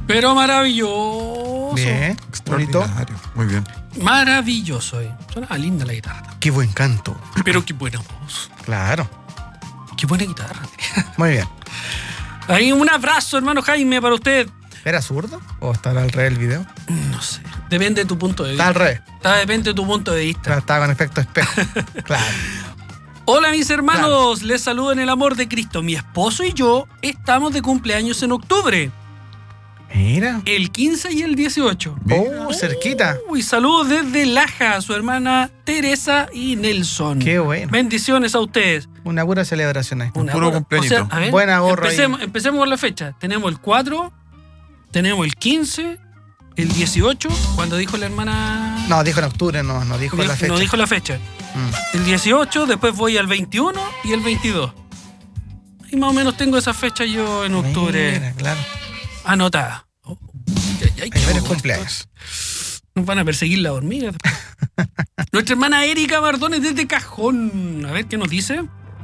Pero maravilloso. Bien, bonito. Muy bien. Maravilloso. Suena linda la guitarra. Qué buen canto. Pero qué buena voz. Claro. Qué buena guitarra. Muy bien. Ahí un abrazo, hermano Jaime, para usted. ¿Era zurdo o estará al revés el video? No sé. Depende de tu punto de vista. Está al revés. Depende de tu punto de vista. Estaba con efecto espejo. Claro. Hola mis hermanos, les saludo en el amor de Cristo. Mi esposo y yo estamos de cumpleaños en octubre. Mira. El 15 y el 18. Oh, cerquita. Uy, saludos desde Laja, su hermana Teresa y Nelson. Qué bueno. Bendiciones a ustedes. Una pura celebración ahí. Un puro cumpleañito. A ver, Buena gorra empecemos con la fecha. Tenemos el 4, tenemos el 15, el 18, cuando dijo la hermana... No, dijo en octubre, no dijo la fecha. No dijo la fecha. El 18, después voy al 21 y el 22. Y más o menos tengo esa fecha yo en octubre. Mira, claro. Anotada. Hay varios cumpleaños. Nos van a perseguir la hormiga. Nuestra hermana Erika Mardones desde Cajón. A ver qué nos dice.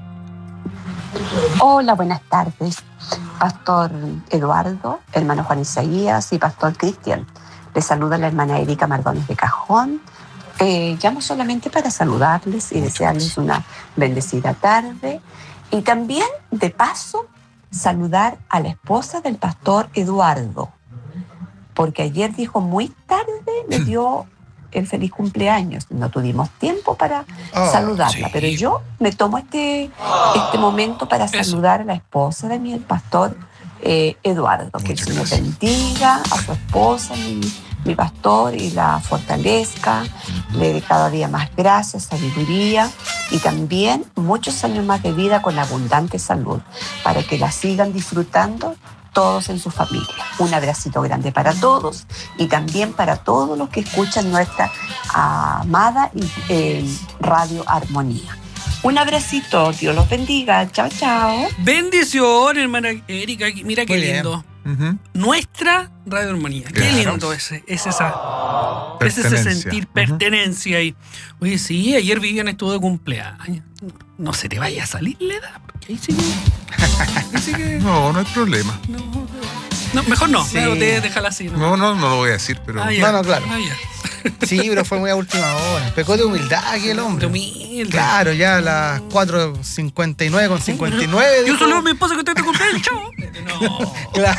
Hola, buenas tardes. Pastor Eduardo, hermano Juan Isaías y Pastor Cristian. Les saluda la hermana Erika Mardones de Cajón. Llamo solamente para saludarles y desearles una bendecida tarde. Y también, de paso, saludar a la esposa del pastor Eduardo. Porque ayer dijo muy tarde, le dio el feliz cumpleaños. No tuvimos tiempo para saludarla, sí. pero yo me tomo este momento para saludar a la esposa de mi, el pastor Eduardo. Que el Señor bendiga a su esposa, mi pastor, y la fortalezca, le dé cada día más gracia, sabiduría y también muchos años más de vida con abundante salud, para que la sigan disfrutando todos en su familia. Un abracito grande para todos y también para todos los que escuchan nuestra amada Radio Armonía. Un abracito, Dios los bendiga. Chao, chao. Bendición, hermana Erika. Mira qué Muy bien. lindo. Uh-huh. Nuestra Radio Armonía. Qué Claro. lindo es ese Pertenencia. sentir pertenencia ahí. Oye, sí, ayer Vivian estuvo de cumpleaños. No se te vaya a salir la edad, porque ahí sí que... No hay problema. No, mejor no, Sí. claro, déjala así. No lo voy a decir, pero... Ah, ya. No, claro. Ah, ya. Sí, pero fue muy a última hora. Pecó de humildad aquí el hombre. Humilde. Claro, ya a las 4:59 con 59. Yo dijo. saludo a mi esposa que está de cumpleaños, chao. No.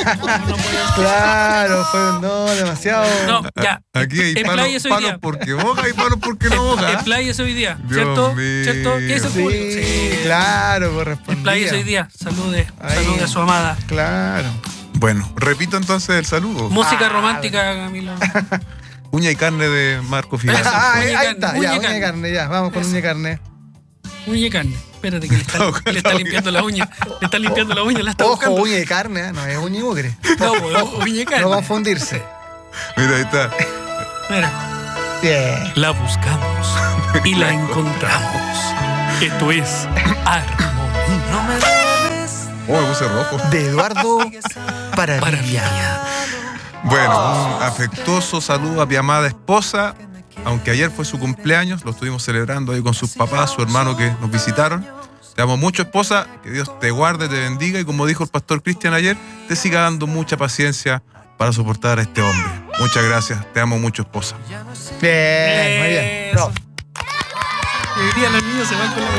Claro, fue demasiado. No, ya. Aquí hay Expláyese hoy palos día. porque moja y palos porque no moja. Expláyese hoy día, Dios ¿cierto? mío. ¿Cierto? ¿Qué dice Sí, Julio? claro, correspondía. Expláyese hoy día. Salude a su amada. Claro. Bueno, repito entonces el saludo. Música romántica, Camilo. Uña y carne de Marco Figueroa. Uña y Ahí carne, está, uña ya, y uña y carne. carne, ya, vamos con Eso. uña y carne. Uña y carne. Espérate que le está limpiando la uña. Le está limpiando la uña, la está Ojo, buscando. uña y carne, no es uña y mugre. No, pues, ojo, uña y carne. No confundirse. Mira, ahí está. Mira, Bien. la buscamos y la encontramos. Esto es Armonía. Oh, me puse rojo. De Eduardo para Vivian. Bueno, un afectuoso saludo a mi amada esposa. Aunque ayer fue su cumpleaños, lo estuvimos celebrando ahí con sus papás, su hermano que nos visitaron. Te amo mucho, esposa. Que Dios te guarde, te bendiga. Y como dijo el pastor Cristian ayer, te siga dando mucha paciencia para soportar a este hombre. Muchas gracias. Te amo mucho, esposa. Bien, muy bien. Eso. Hoy día los niños se van con la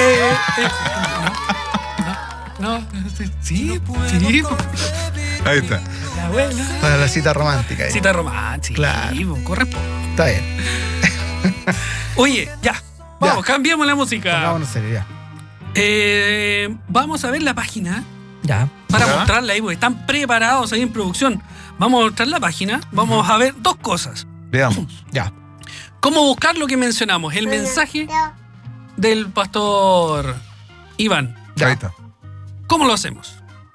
abuela. Sí. Ahí está. La abuela. Para la cita romántica. ahí. Cita romántica. Claro. Corresponde. Está bien. Oye, ya. Vamos, cambiamos la música. Pongámonos serio, ya. Vamos a ver la página Ya. para ¿Ya? mostrarla ahí, porque están preparados ahí en producción. Vamos a mostrar la página. Vamos a ver dos cosas. Veamos. Ya. ¿Cómo buscar lo que mencionamos? El mensaje del pastor Iván. Ya. Ahí está. ¿Cómo lo hacemos?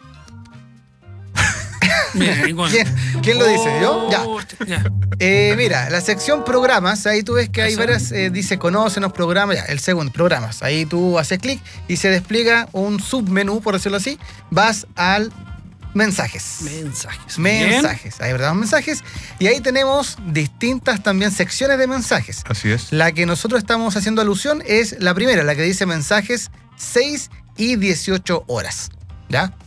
Mira, igual. ¿Quién lo dice? ¿Yo? Ya. Ya. Mira, la sección programas, ahí tú ves que hay Eso. varias, dice conócenos, programas, ya, el segundo, programas. Ahí tú haces clic y se despliega un submenú, por decirlo así. Vas al mensajes. Mensajes. Mensajes, ahí verdad, mensajes. Y ahí tenemos distintas también secciones de mensajes. Así es. La que nosotros estamos haciendo alusión es la primera, la que dice mensajes 6 y 18 horas. ¿Ya?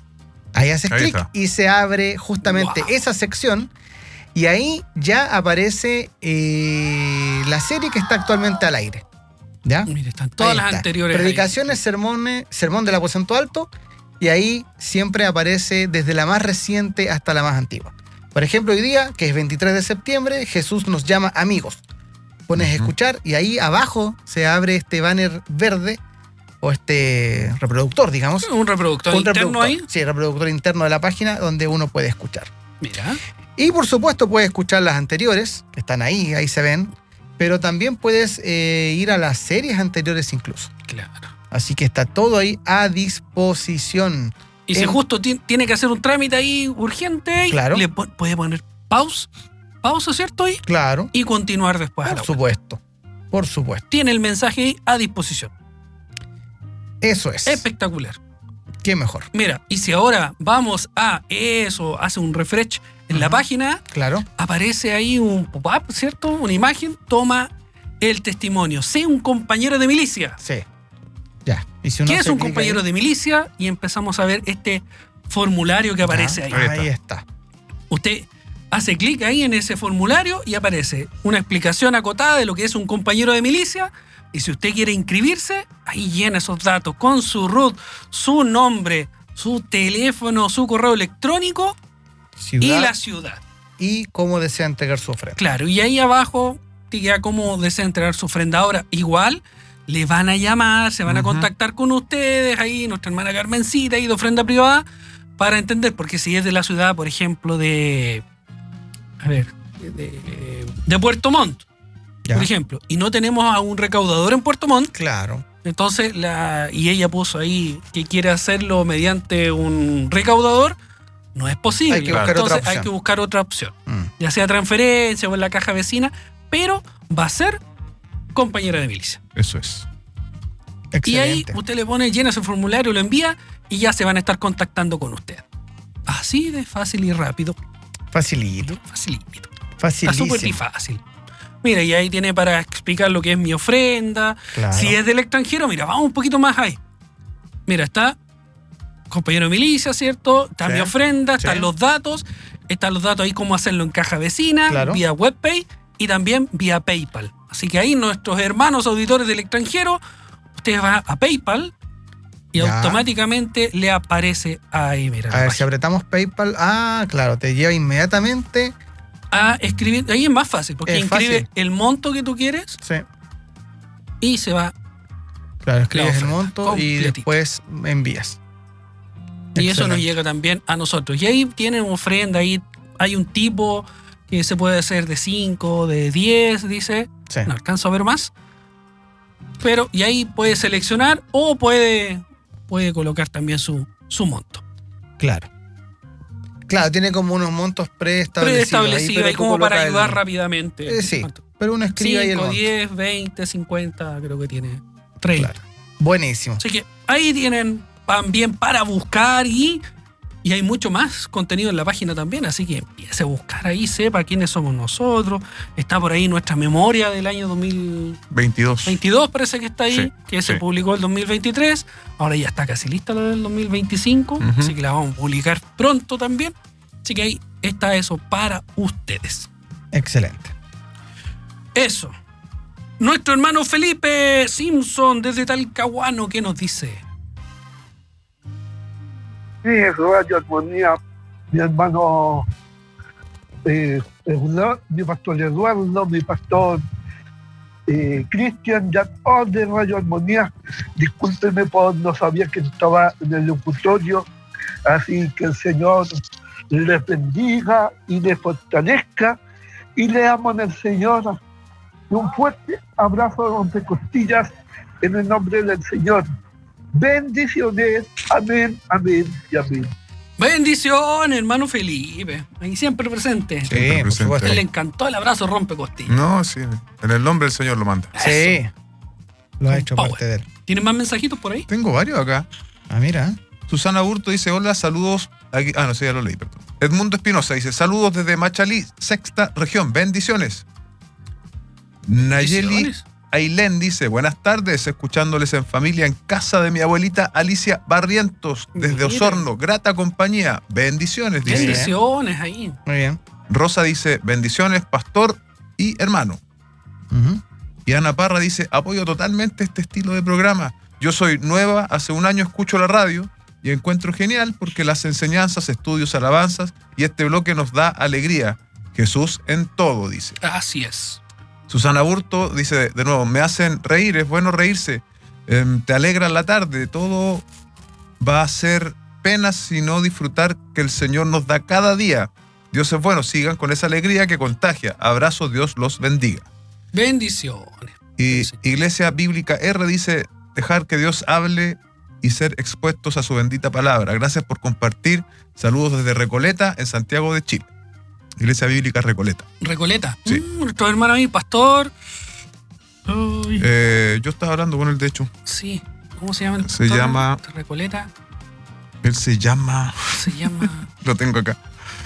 Ahí haces Ahí clic está. y se abre justamente Wow. esa sección y ahí ya aparece la serie que está actualmente al aire. ¿Ya? Mire, están todas Ahí las está. anteriores. ahí. Predicaciones, sermones, sermón del aposento alto, y ahí siempre aparece desde la más reciente hasta la más antigua. Por ejemplo, hoy día, que es 23 de septiembre, Jesús nos llama amigos. Pones escuchar y ahí abajo se abre este banner verde o este reproductor, digamos. Un reproductor Un interno reproductor. ahí. Sí, reproductor interno de la página donde uno puede escuchar. Mira. Y por supuesto puedes escuchar las anteriores, que están ahí se ven, pero también puedes ir a las series anteriores incluso. Claro. Así que está todo ahí a disposición. Y si justo tiene que hacer un trámite ahí urgente, Claro. le puede poner pausa, ¿cierto? Claro, Y continuar después a por la vuelta. supuesto. Por supuesto. Tiene el mensaje ahí a disposición. Eso es. Espectacular. Qué mejor. Mira, y si ahora vamos a eso, hace un refresh en la página, Claro. aparece ahí un pop-up, ¿cierto? Una imagen, toma el testimonio. Sé un compañero de milicia. Sí. Ya. Y si uno ¿Qué es hace un clic compañero ahí, de milicia? Y empezamos a ver este formulario que aparece ahí. Ahí Ahí está. Usted hace clic ahí en ese formulario y aparece una explicación acotada de lo que es un compañero de milicia. Y si usted quiere inscribirse, ahí llena esos datos con su RUT, su nombre, su teléfono, su correo electrónico y Ciudad la ciudad. y cómo desea entregar su ofrenda. Claro, y ahí abajo te queda cómo desea entregar su ofrenda. Ahora, igual le van a llamar, se van a contactar con ustedes, ahí nuestra hermana Carmencita, ahí de ofrenda privada, para entender, porque si es de la ciudad, por ejemplo, de Puerto Montt, Ya. por ejemplo, y no tenemos a un recaudador en Puerto Montt, Claro. entonces y ella puso ahí que quiere hacerlo mediante un recaudador, no es posible. Hay que buscar otra Entonces opción. hay que buscar otra opción, Mm. ya sea transferencia o en la caja vecina, pero va a ser compañera de milicia. Eso es. Y ahí Excelente. usted le pone, llena ese formulario, lo envía y ya se van a estar contactando con usted. Así de fácil y rápido. Facilito. Facilito. Está Facilísimo. súper fácil. Mira, y ahí tiene para explicar lo que es mi ofrenda. Claro. Si es del extranjero, mira, vamos un poquito más ahí. Mira, está compañero de milicia, ¿cierto? Está Sí, mi ofrenda, están sí. los datos ahí cómo hacerlo en caja vecina, Claro. vía WebPay y también vía PayPal. Así que ahí nuestros hermanos auditores del extranjero, usted va a PayPal y Ya. automáticamente le aparece ahí, mira. A la ver, si página. apretamos PayPal, claro, te lleva inmediatamente. A escribir, ahí es más fácil, porque Es inscribe fácil. el monto que tú quieres Sí, y se va. claro, escribes el ofrenda, monto y completito. después envías. Y eso nos Excelente. llega también a nosotros. Y ahí tienen ofrenda, ahí hay un tipo que se puede hacer de 5, de 10, dice. Sí. No alcanzo a ver más. Pero, y ahí puede seleccionar o puede colocar también su monto. Claro. Claro, tiene como unos montos preestablecidos. Preestablecido ahí tú como para colocas ayudar el- rápidamente. sí, ¿Cuánto? pero uno escribe ahí el 5, monto. 10, 20, 50, creo que tiene 30. Claro. Buenísimo. Así que ahí tienen también para buscar y hay mucho más contenido en la página también, así que empiece a buscar ahí, sepa quiénes somos nosotros. Está por ahí nuestra memoria del año 2022, 22. parece que está ahí, Sí, que se sí. publicó el 2023. Ahora ya está casi lista la del 2025, Ujú. así que la vamos a publicar pronto también. Así que ahí está eso para ustedes. Excelente. Eso. Nuestro hermano Felipe Simpson desde Talcahuano, ¿qué nos dice? Sí, Radio Armonía, mi hermano, mi pastor Eduardo, mi pastor Cristian, ya todos de Radio Armonía. Discúlpenme por no sabía que estaba en el locutorio, así que el Señor les bendiga y les fortalezca y le amo en el Señor. Y un fuerte abrazo entre costillas en el nombre del Señor. Bendiciones. Amén, amén y amén. Bendición, hermano Felipe. Ahí siempre presente. Sí, Siempre por presente. supuesto. A él le encantó el abrazo rompe costillas. No, sí. En el nombre del Señor lo manda. Sí. Lo ha Con hecho power. parte de él. ¿Tienen más mensajitos por ahí? Tengo varios acá. Mira. Susana Burto dice, hola, saludos. Aquí, no sé, ya lo leí, perdón. Edmundo Espinosa dice, saludos desde Machalí, sexta región, bendiciones. Nayeli Bendiciones. Ailén dice, buenas tardes, escuchándoles en familia en casa de mi abuelita Alicia Barrientos, desde Mira. Osorno, grata compañía, bendiciones, dice. Bendiciones ahí. Muy bien. Rosa dice, bendiciones, pastor y hermano. Ujú. Y Ana Parra dice, apoyo totalmente este estilo de programa. Yo soy nueva, hace un año escucho la radio y encuentro genial porque las enseñanzas, estudios, alabanzas y este bloque nos da alegría. Jesús en todo, dice. Así es. Susana Burto dice de nuevo, me hacen reír, es bueno reírse, te alegra la tarde, todo va a ser pena si no disfrutar que el Señor nos da cada día. Dios es bueno, sigan con esa alegría que contagia. Abrazos, Dios los bendiga. Bendiciones. Y Sí. Iglesia Bíblica R dice, dejar que Dios hable y ser expuestos a su bendita palabra. Gracias por compartir. Saludos desde Recoleta, en Santiago de Chile. Iglesia Bíblica Recoleta. Recoleta. Sí. Nuestro hermano ahí, pastor. Ay, Yo estaba hablando con él, de hecho. sí. ¿Cómo se llama el Se pastor? llama- Recoleta. Él se llama... Se llama... Lo tengo acá.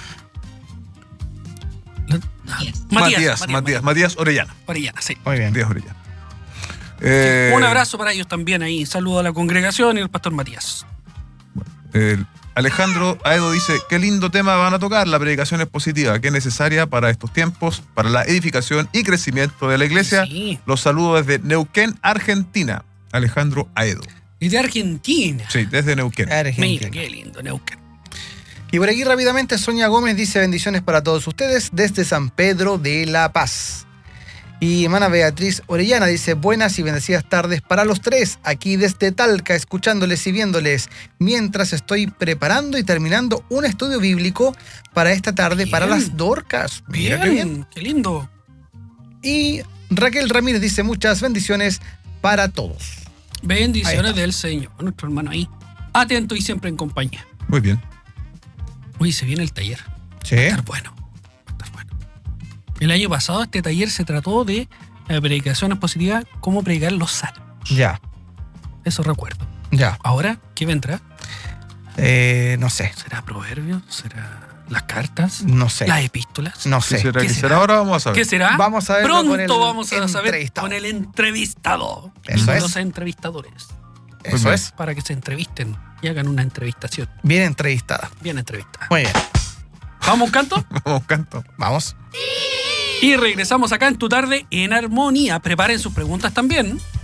Matías Orellana. Orellana, sí. Muy bien. Matías Orellana. Un abrazo para ellos también ahí. Saludo a la congregación y al pastor Matías. Alejandro Aedo dice, qué lindo tema van a tocar, la predicación es positiva, que es necesaria para estos tiempos, para la edificación y crecimiento de la iglesia. Sí. Los saludo desde Neuquén, Argentina. Alejandro Aedo. Y de Argentina. Sí, desde Neuquén. Argentina. Mira, qué lindo, Neuquén. Y por aquí rápidamente Sonia Gómez dice bendiciones para todos ustedes desde San Pedro de la Paz. Y hermana Beatriz Orellana dice buenas y bendecidas tardes para los tres, aquí desde Talca, escuchándoles y viéndoles, mientras estoy preparando y terminando un estudio bíblico para esta tarde para Bien. las Dorcas. Mira qué bien. Qué lindo. Y Raquel Ramírez dice muchas bendiciones para todos. Ahí Bendiciones está. del Señor, nuestro hermano ahí. Atento y siempre en compañía. Muy bien. Hoy se viene el taller. Sí. Va a estar bueno. Va a estar bueno. El año pasado este taller se trató de predicación expositiva, cómo predicar los salmos. Ya, Eso recuerdo. ya. Ahora, ¿qué vendrá? No sé, ¿Será proverbios? ¿Será las cartas? no sé. ¿Las epístolas? No ¿Qué sé. será? ¿Qué ¿Qué será? será? Ahora vamos a ver. ¿Qué será? Vamos a verlo Pronto con el vamos a saber entrevistado. con el entrevistado. Eso es. Los entrevistadores. Eso bien. es. Para que se entrevisten y hagan una entrevistación. Bien entrevistada. Bien entrevistada. Muy bien. ¿Vamos a un canto? Vamos, canto. Vamos. Y regresamos acá en Tu Tarde en Armonía. Preparen sus preguntas también.